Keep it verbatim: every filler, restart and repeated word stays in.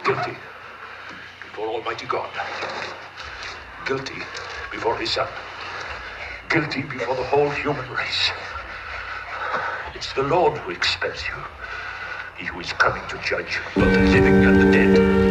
Guilty before Almighty God. Guilty before his son. Guilty before the whole human race. It's the Lord who expels you. He who is coming to judge both the living and the dead.